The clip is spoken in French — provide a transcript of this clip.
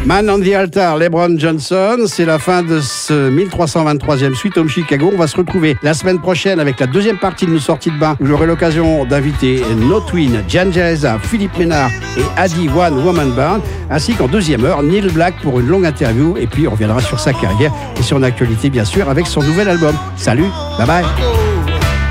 Man on the Altar, LeBron Johnson. C'est la fin de ce 1323e Sweet Home Chicago. On va se retrouver la semaine prochaine avec la deuxième partie de nos sorties de bain où j'aurai l'occasion d'inviter No Twin, Jan Jereza, Philippe Ménard et Adi One Woman Band, ainsi qu'en deuxième heure, Neil Black pour une longue interview. Et puis on reviendra sur sa carrière et sur l'actualité bien sûr avec son nouvel album. Salut, bye bye.